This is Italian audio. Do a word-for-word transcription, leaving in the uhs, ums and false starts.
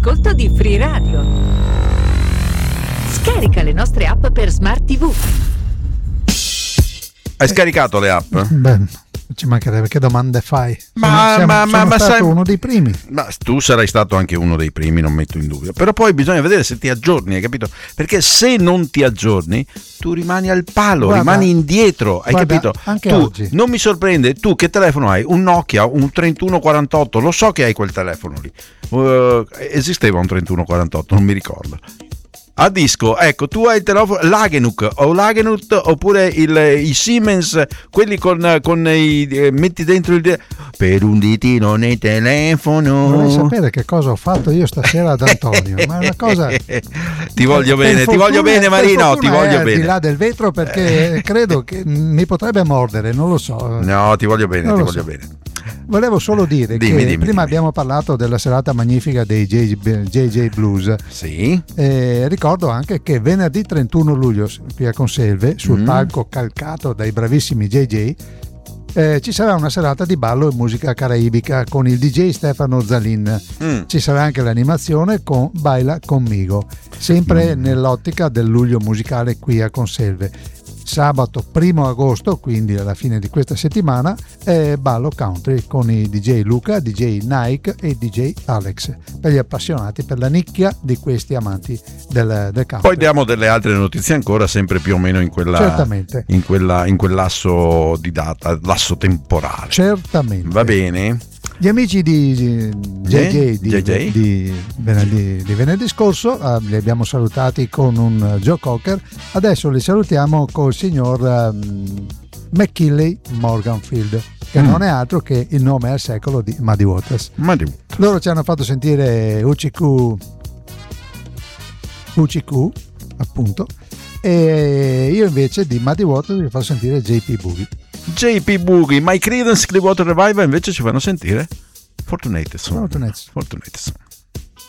d'ascolto di Free Radio. Scarica le nostre app per Smart tivù. Hai scaricato le app? Beh, ci mancherebbe, che domande fai? Ma, siamo, ma, sono ma, ma stato sai, uno dei primi. Ma tu sarai stato anche uno dei primi, non metto in dubbio. Però poi bisogna vedere se ti aggiorni, hai capito? Perché se non ti aggiorni, tu rimani al palo, Guarda, rimani indietro, hai guarda, capito? anche Tu oggi. non mi sorprende, tu che telefono hai? Un Nokia, un trentuno quarantotto, lo so che hai quel telefono lì. Uh, esisteva un trentuno quarantotto, non mi ricordo. A disco, ecco, tu hai il telefono Lagenuk o Lagenut oppure il, i Siemens, quelli con, con i eh, metti dentro il per un ditino nel telefono. Vorrei sapere che cosa ho fatto io stasera ad Antonio, ma è una cosa. Ti voglio per bene, fortuna, ti voglio bene Marino, ti voglio è bene. Al di là del vetro, perché credo che mi potrebbe mordere, non lo so. No, ti voglio bene, Non ti lo voglio so. bene. Volevo solo dire Dimmi, che dimmi, prima dimmi. abbiamo parlato della serata magnifica dei J J Blues. Sì. Eh, ricordo anche che venerdì trentuno luglio qui a Conselve, sul Mm. palco calcato dai bravissimi J J, eh, ci sarà una serata di ballo e musica caraibica con il D J Stefano Zalin. Mm. Ci sarà anche l'animazione con Baila Conmigo, sempre Mm. nell'ottica del luglio musicale qui a Conselve. Sabato primo agosto, quindi alla fine di questa settimana, è ballo country con i D J Luca, D J Nike e D J Alex, per gli appassionati, per la nicchia di questi amanti del, del country. Poi diamo delle altre notizie ancora, sempre più o meno in quella Certamente. in quella in quell'asso di data, lasso temporale. Certamente. Va bene? Gli amici di J J di, J J? di venerdì, di venerdì scorso eh, li abbiamo salutati con un uh, Joe Cocker. Adesso li salutiamo col signor um, McKinley Morganfield, che Mm. non è altro che il nome al secolo di Muddy Waters. Ma di... Loro ci hanno fatto sentire Uchiku Uchiku, appunto, e io invece di Muddy Waters vi faccio sentire J P Boogie. J P Boogie, My Creedence Clearwater Revival invece ci fanno sentire Fortunatus. Fortunatus. Fortunatus.